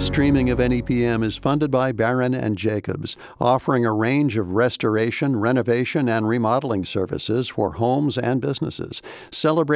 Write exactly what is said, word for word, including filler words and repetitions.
streaming of N E P M is funded by Barron and Jacobs, offering a range of restoration, renovation, and remodeling services for homes and businesses. Celebrate